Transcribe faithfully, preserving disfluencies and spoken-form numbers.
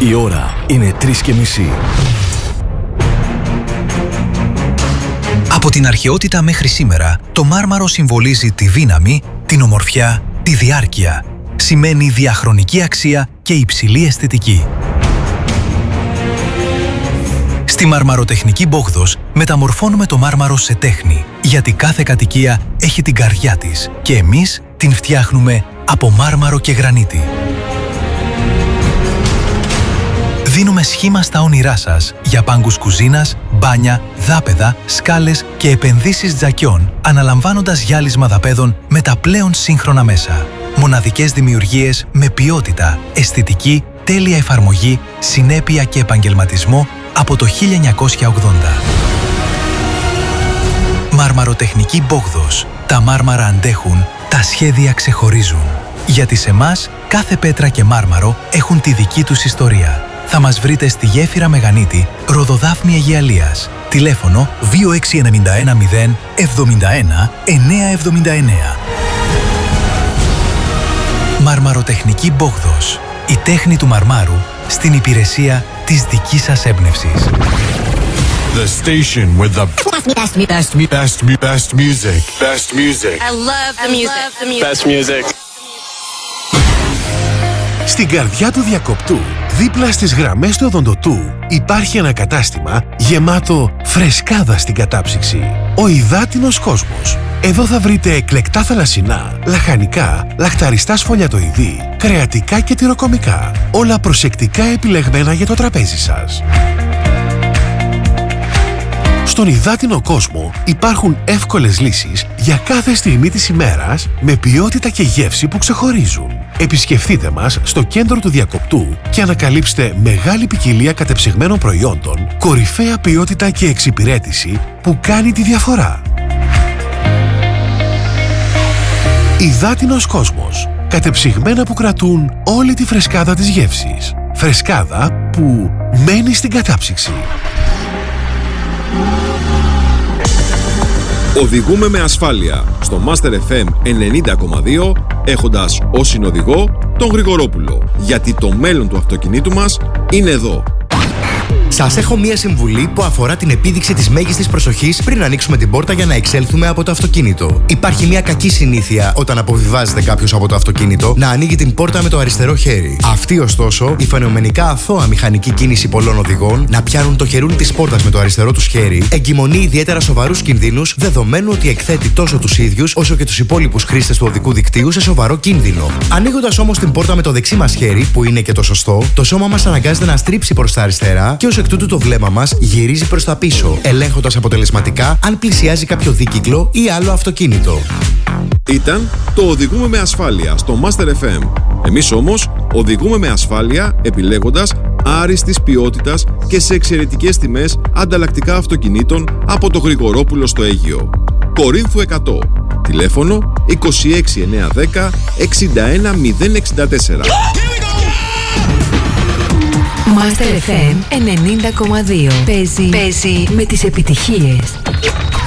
Η ώρα είναι τρεις και μισή. Από την αρχαιότητα μέχρι σήμερα, το μάρμαρο συμβολίζει τη δύναμη, την ομορφιά, τη διάρκεια. Σημαίνει διαχρονική αξία και υψηλή αισθητική. Στη μαρμαροτεχνική Μπόγδος μεταμορφώνουμε το μάρμαρο σε τέχνη, γιατί κάθε κατοικία έχει την καρδιά της και εμείς την φτιάχνουμε από μάρμαρο και γρανίτη. Δίνουμε σχήμα στα όνειρά σας για πάγκους κουζίνας, μπάνια, δάπεδα, σκάλες και επενδύσεις τζακιών, αναλαμβάνοντας γυάλισμα δαπέδων με τα πλέον σύγχρονα μέσα. Μοναδικές δημιουργίες με ποιότητα, αισθητική, τέλεια εφαρμογή, συνέπεια και επαγγελματισμό από το χίλια εννιακόσια ογδόντα. Μαρμαροτεχνική Μπόγδος. Τα μάρμαρα αντέχουν, τα σχέδια ξεχωρίζουν. Γιατί σε μας κάθε πέτρα και μάρμαρο έχουν τη δική τους ιστορία. Θα μας βρείτε στη Γέφυρα Μεγανίτη, Ροδοδάφνη Αιγιαλίας. Τηλέφωνο δύο έξι εννιά ένα μηδέν εβδομήντα ένα εννιακόσια εβδομήντα εννέα. Μαρμαροτεχνική Μπόγδος. Η τέχνη του μαρμάρου στην υπηρεσία της δικής σας έμπνευσης. The station with the best, best, best, best, best music. Best music. I love the music. Best music. Στην καρδιά του διακοπτού, δίπλα στις γραμμές του οδοντοτού, υπάρχει ένα κατάστημα γεμάτο φρεσκάδα στην κατάψυξη. Ο Υδάτινος Κόσμος. Εδώ θα βρείτε εκλεκτά θαλασσινά, λαχανικά, λαχταριστά σφολιατοειδή, κρεατικά και τυροκομικά. Όλα προσεκτικά επιλεγμένα για το τραπέζι σας. Στον Υδάτινο Κόσμο υπάρχουν εύκολες λύσεις για κάθε στιγμή της ημέρας με ποιότητα και γεύση που ξεχωρίζουν. Επισκεφτείτε μας στο κέντρο του διακοπτού και ανακαλύψτε μεγάλη ποικιλία κατεψυγμένων προϊόντων, κορυφαία ποιότητα και εξυπηρέτηση που κάνει τη διαφορά. Υδάτινος Κόσμος. Κατεψυγμένα που κρατούν όλη τη φρεσκάδα της γεύσης. Φρεσκάδα που μένει στην κατάψυξη. Οδηγούμε με ασφάλεια στο Master εφ εμ ενενήντα κόμμα δύο, έχοντας ως συνοδηγό τον Γρηγορόπουλο. Γιατί το μέλλον του αυτοκινήτου μας είναι εδώ. Σας έχω μία συμβουλή που αφορά την επίδειξη της μέγιστης προσοχής πριν ανοίξουμε την πόρτα για να εξέλθουμε από το αυτοκίνητο. Υπάρχει μία κακή συνήθεια όταν αποβιβάζεται κάποιος από το αυτοκίνητο να ανοίγει την πόρτα με το αριστερό χέρι. Αυτή, ωστόσο, η φαινομενικά αθώα μηχανική κίνηση πολλών οδηγών να πιάνουν το χερούν της πόρτας με το αριστερό τους χέρι εγκυμονεί ιδιαίτερα σοβαρούς κινδύνους, δεδομένου ότι εκθέτει τόσο τους ίδιους όσο και τους υπόλοιπους χρήστες του οδικού δικτύου σε σοβαρό κίνδυνο. Ανοίγοντας όμως την πόρτα με το δεξί μας χέρι, που είναι και το σωστό, το σώμα μας αναγκάζεται να στρίψει προς τα αριστερά και ως εκ τούτου το βλέμμα μας γυρίζει προς τα πίσω, ελέγχοντας αποτελεσματικά αν πλησιάζει κάποιο δίκυκλο ή άλλο αυτοκίνητο. Ήταν το Οδηγούμε με ασφάλεια στο Master εφ εμ. Εμείς όμως οδηγούμε με ασφάλεια επιλέγοντας άριστης ποιότητας και σε εξαιρετικές τιμές ανταλλακτικά αυτοκινήτων από το Γρηγορόπουλο στο Αίγυο. Κορίνθου εκατό. Τηλέφωνο είκοσι έξι εννιακόσια δέκα εξήντα ένα μηδέν εξήντα τέσσερα. Master εφ εμ ενενήντα κόμμα δύο. Παίζει, Παίζει με τις επιτυχίες.